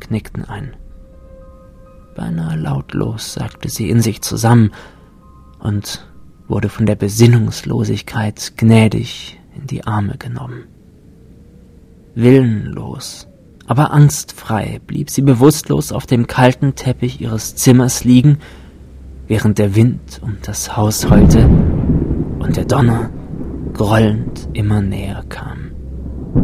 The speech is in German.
knickten ein. Beinahe lautlos sackte sie in sich zusammen und wurde von der Besinnungslosigkeit gnädig in die Arme genommen. Willenlos, aber angstfrei blieb sie bewusstlos auf dem kalten Teppich ihres Zimmers liegen, während der Wind um das Haus heulte und der Donner grollend immer näher kam.